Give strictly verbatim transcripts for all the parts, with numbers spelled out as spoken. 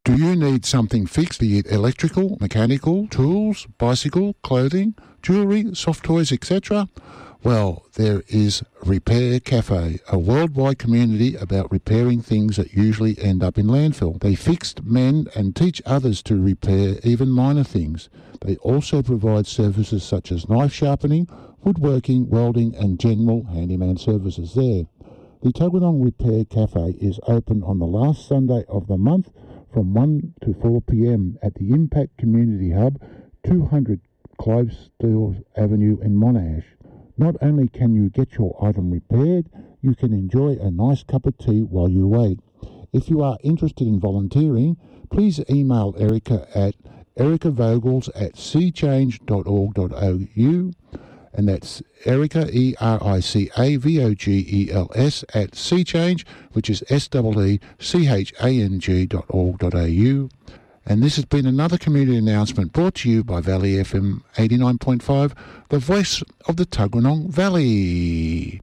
Do you need something fixed, be it electrical, mechanical, tools, bicycle, clothing, jewellery, soft toys, et cetera? Well, there is Repair Cafe, a worldwide community about repairing things that usually end up in landfill. They fix, mend and teach others to repair even minor things. They also provide services such as knife sharpening, woodworking, welding and general handyman services there. The Tuggeranong Repair Cafe is open on the last Sunday of the month from one to four p.m. at the Impact Community Hub, two hundred Clydesdale Avenue in Monash. Not only can you get your item repaired, you can enjoy a nice cup of tea while you wait. If you are interested in volunteering, please email Erica at ericavogels at seachange dot org dot a u, and that's Erica, E R I C A V O G E L S, at seachange, which is S E E C H A N G dot org dot a u. And this has been another community announcement brought to you by Valley F M eighty-nine point five, the voice of the Tuggeranong Valley.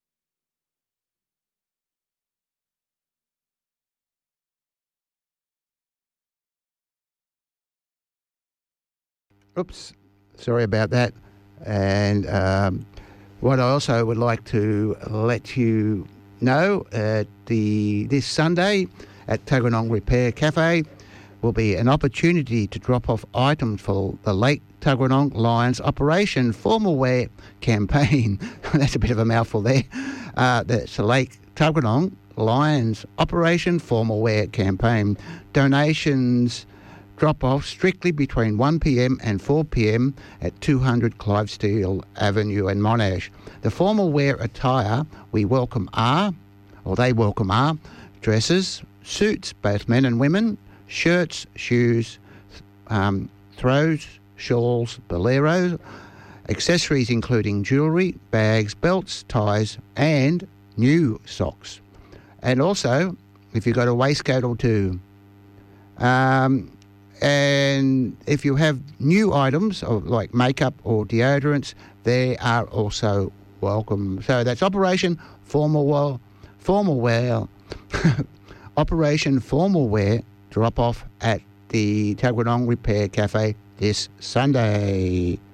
Oops, sorry about that. And um, what I also would like to let you know, uh, the this Sunday at Tuggeranong Repair Cafe will be an opportunity to drop off items for the Lake Tuggeranong Lions Operation Formal Wear campaign. That's a bit of a mouthful there. Uh, that's the Lake Tuggeranong Lions Operation Formal Wear campaign. Donations drop off strictly between one p.m. and four p.m. at two hundred Clydesdale Avenue in Monash. The formal wear attire we welcome are, or they welcome are, dresses, suits, both men and women, shirts, shoes, um, throws, shawls, boleros, accessories including jewellery, bags, belts, ties and new socks. And also, if you've got a waistcoat or two. Um, and if you have new items of like makeup or deodorants, they are also welcome. So that's Operation Formal Wear, Formal Wear, Operation Formal Wear drop off at the Tuggeranong Repair Cafe this Sunday.